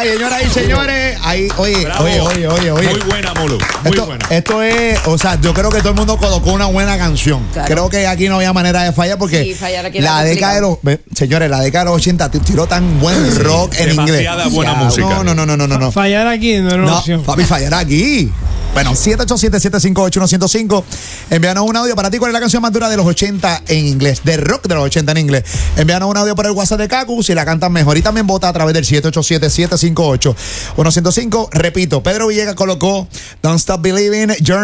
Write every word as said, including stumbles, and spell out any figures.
señoras y señores. Ahí, oye, Bravo. oye, oye, oye, oye. Muy buena, Molo. Muy Esto, buena. esto es, o sea, yo creo que todo el mundo colocó una buena canción. Claro. Creo que aquí no había manera de fallar porque Sí, fallar aquí era la década de los, ve, señores, la década de los ochenta t- tiró tan buen rock en inglés. Demasiada buena Ya, música. No, no, no, no, no, no. no. Fallar aquí no era una No, opción. papi, fallar aquí. Bueno, siete ocho siete, siete cinco ocho, uno cero cinco. Envíanos un audio para ti. ¿Cuál es la canción más dura de los ochenta en inglés? De rock de los ochenta en inglés. Envíanos un audio por el WhatsApp de Kaku si la cantan mejor. Y también vota a través del siete ocho siete, siete cinco ocho, uno cero cinco. Repito, Pedro Villegas colocó Don't Stop Believing, Journey